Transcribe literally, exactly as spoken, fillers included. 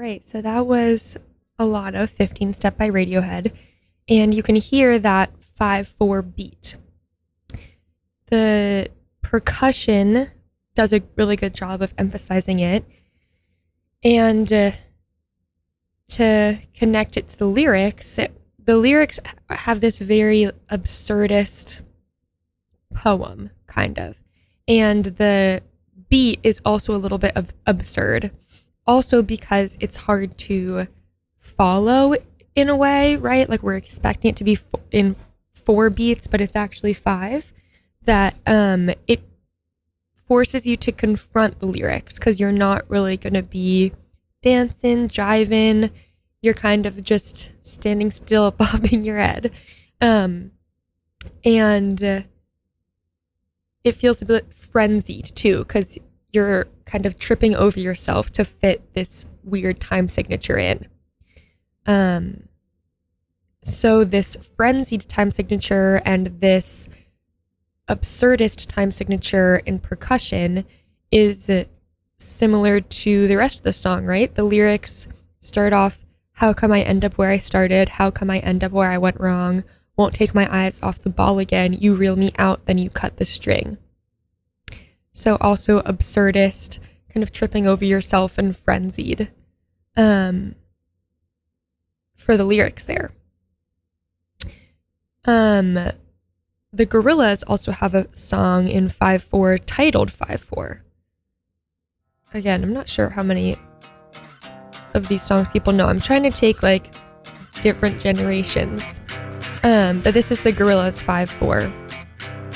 right, so that was a lot of fifteen Step by Radiohead, and you can hear that five four beat. The percussion does a really good job of emphasizing it, and uh, to connect it to the lyrics, the lyrics have this very absurdist poem, kind of, and the beat is also a little bit of absurd. Also because it's hard to follow in a way, right? Like we're expecting it to be f- in four beats, but it's actually five. That um, it forces you to confront the lyrics because you're not really going to be dancing, jiving. You're kind of just standing still, bobbing your head. Um, and uh, it feels a bit frenzied too because you're kind of tripping over yourself to fit this weird time signature in. Um, so this frenzied time signature and this absurdist time signature in percussion is similar to the rest of the song, right? The lyrics start off, how come I end up where I started? How come I end up where I went wrong? Won't take my eyes off the ball again. You reel me out, then you cut the string. So also absurdist, kind of tripping over yourself and frenzied um, for the lyrics there. Um, the Gorillaz also have a song in five four titled five four. Again, I'm not sure how many of these songs people know. I'm trying to take like different generations. Um, but this is the Gorillaz five four.